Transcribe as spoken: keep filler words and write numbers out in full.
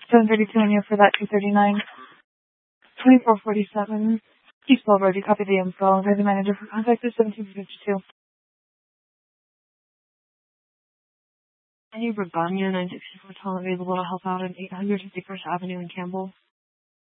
seven thirty-two on you for that two thirty-nine. twenty-four forty-seven. East Boulevard, you copy the info. There's the manager for contact is seventeen fifty-two. Any Regania nine sixty-four tall available to help out at eight hundred fifty-first Avenue in Campbell?